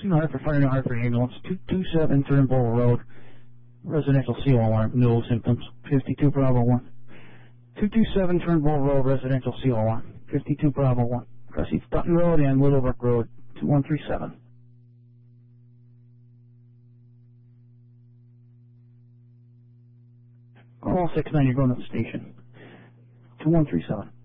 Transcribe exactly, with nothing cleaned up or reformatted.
Signal Hartford Fire and Hartford Ambulance, two two seven Turnbull Road, residential C O alarm, no symptoms, fifty-two Bravo one. two two seven Turnbull Road, residential C O alarm, fifty-two Bravo one. Proceeds Dutton Road and Willowbrook Road, two one three seven. Call six nine, you're going to the station, two one three seven.